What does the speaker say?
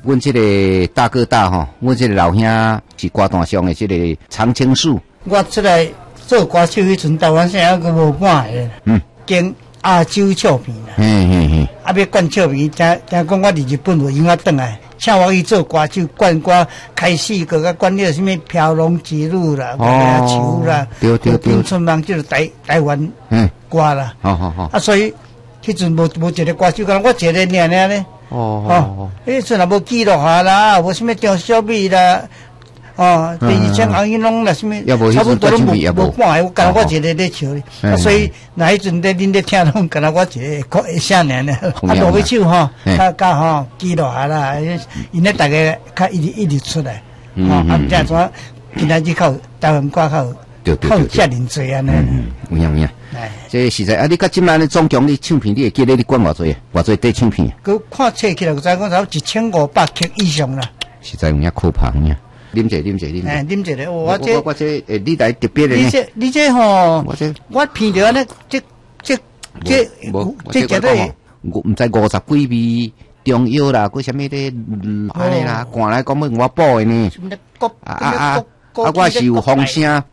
阮这个大哥大吼，阮这个老兄是歌坛上的这个常青树。 我出来做歌手迄阵，台湾省还阁无半个，经亚洲唱片啦，啊要灌唱片，听讲我伫日本有音乐转来，请我去做歌手，灌歌开始个甲灌了什么飘龙之路啦，野球啦，冰春梦就是台湾歌啦，啊所以迄阵无一个歌手，敢我一个尔咧。迄阵也无记录下啦，无什么张小美啦，电视上红衣拢啦，什么差不多拢无半个，我干我一个咧唱咧，啊，所以那迄阵咧恁咧听拢干我一个会声尔咧，啊，落尾手甲记录下啦，因咧大家较一直出来，啊，这样子今仔日靠台湾歌靠遮尔济安尼， 有影。这实在啊！你甲即摆咧总共你唱片，你会记得你灌偌济底唱片？ 佮看册起来，就知讲差1500曲以上啦。 实在有影可怕有影。啉者。啉者咧，我这你来特别咧。 你这吼，我闻着咧，这个我毋知50几味中药啦，佮什么咧，安尼啦，赶来讲要我补的呢。我是有风声。